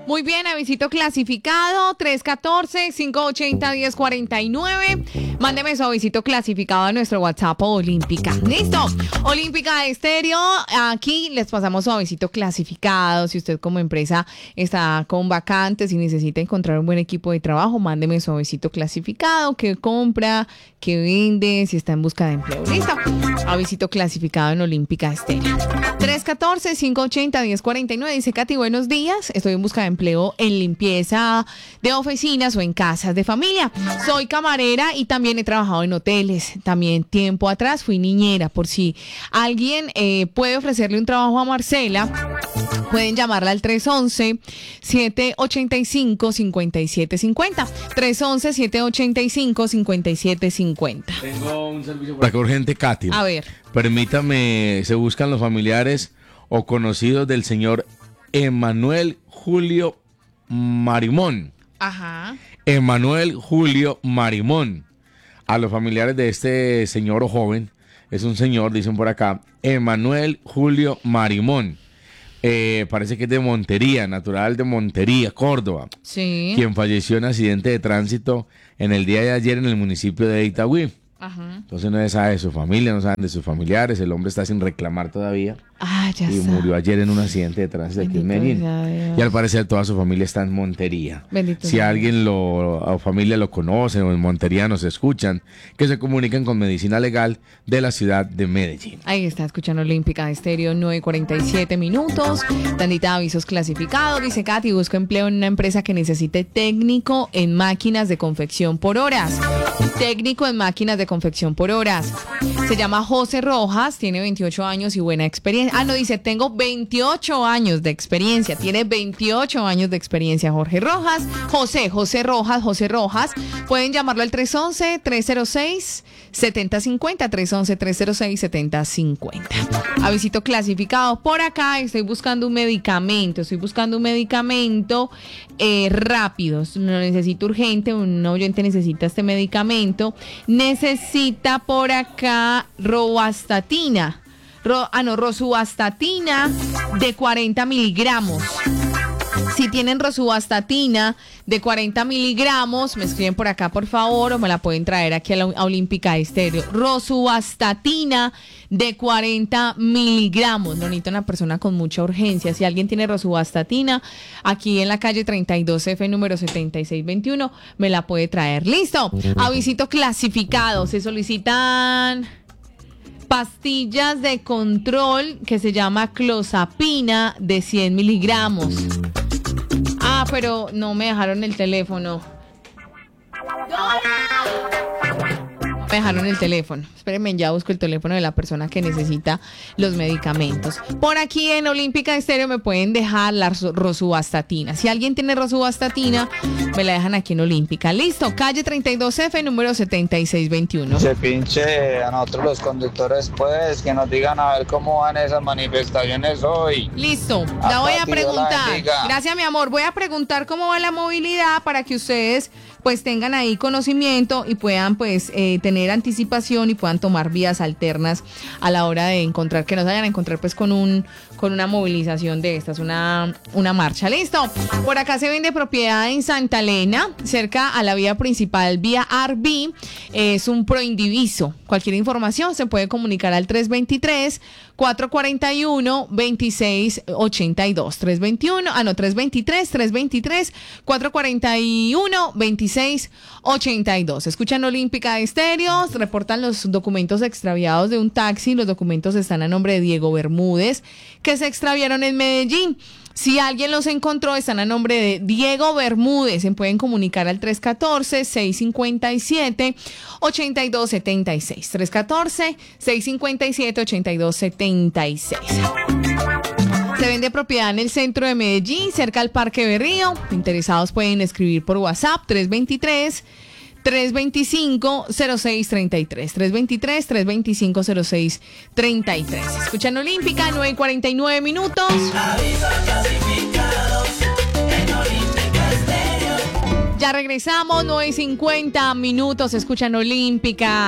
Muy bien, avisito clasificado, 314-580-1049. Mándeme su avisito clasificado a nuestro WhatsApp Olímpica. ¿Listo? Olímpica Estéreo, aquí les pasamos su avisito clasificado. Si usted como empresa está con vacantes y necesita encontrar un buen equipo de trabajo, mándeme su avisito clasificado, qué compra, qué vende, si está en busca de empleo. ¿Listo? Avisito clasificado en Olímpica Estéreo. 314-580-1049. Dice Katy, buenos días. Estoy en busca de empleo en limpieza de oficinas o en casas de familia. Soy camarera y también he trabajado en hoteles. También tiempo atrás fui niñera. Por si alguien puede ofrecerle un trabajo a Marcela, pueden llamarla al 311-785-5750. 311-785-5750. Tengo un servicio por acá urgente, Katy. A ver. Permítame, se buscan los familiares o conocidos del señor Emanuel Julio Marimón. Ajá. Emanuel Julio Marimón. A los familiares de este señor o joven, es un señor, dicen por acá, Emanuel Julio Marimón. Parece que es de Montería, natural de Montería, Córdoba. Sí. Quien falleció en accidente de tránsito en el día de ayer en el municipio de Itagüí. Ajá. Entonces no se sabe de su familia, no saben de sus familiares, el hombre está sin reclamar todavía. Ah, ya y está. murió ayer en un accidente de tránsito aquí en Medellín. Y al parecer toda su familia está en Montería. Bendito Si sea alguien o familia lo conoce o en Montería nos escuchan, que se comuniquen con Medicina Legal de la ciudad de Medellín. Ahí está escuchando Olímpica Estéreo, 9:47 minutos. Tandita de avisos clasificados. Dice Katy, busco empleo en una empresa que necesite técnico en máquinas de confección por horas. Técnico en máquinas de confección por horas. Se llama José Rojas, tiene 28 años y buena experiencia. Ah, no, dice, tengo 28 años de experiencia. Tiene 28 años de experiencia José Rojas. José Rojas. Pueden llamarlo al 311-306-7050. 311-306-7050. Avisito clasificado. Por acá estoy buscando un medicamento. Rápido. Lo necesito urgente. Un oyente necesita este medicamento. Necesita por acá rosuvastatina de 40 miligramos. Si tienen rosuvastatina de 40 miligramos, me escriben por acá, por favor, o me la pueden traer aquí a Olímpica Estéreo. Rosuvastatina de 40 miligramos. No necesito una persona con mucha urgencia. Si alguien tiene rosuvastatina, aquí en la calle 32F, número 7621, me la puede traer. ¡Listo! Avisito clasificado. Se solicitan pastillas de control que se llama clozapina de 100 miligramos. Ah, pero no me dejaron el teléfono. Me dejaron el teléfono. Espérenme, ya busco el teléfono de la persona que necesita los medicamentos. Por aquí en Olímpica Estéreo me pueden dejar la rosuvastatina. Si alguien tiene rosuvastatina, me la dejan aquí en Olímpica. Listo, calle 32F, número 7621. Se pinche a nosotros los conductores, pues, que nos digan a ver cómo van esas manifestaciones hoy. Listo, la voy a preguntar. Gracias, mi amor. Voy a preguntar cómo va la movilidad para que ustedes pues tengan ahí conocimiento y puedan pues tener anticipación y puedan tomar vías alternas a la hora de encontrar, que no se vayan a encontrar pues con una movilización de estas, una marcha. Listo. Por acá se vende propiedad en Santa Elena, cerca a la vía principal, vía RB. Es un proindiviso. Cualquier información se puede comunicar al 323-441-2682. 323-441-2682. Escuchan Olímpica Estéreo, reportan los documentos extraviados de un taxi. Los documentos están a nombre de Diego Bermúdez, que se extraviaron en Medellín. Si alguien los encontró, están a nombre de Diego Bermúdez. Se pueden comunicar al 314-657-8276. 314-657-8276. Se vende propiedad en el centro de Medellín, cerca al Parque Berrío. Interesados pueden escribir por WhatsApp 325-0633. 323-325-0633. Escuchan Olímpica, 9:49 minutos. Ya regresamos, 9:50 minutos. Escuchan Olímpica.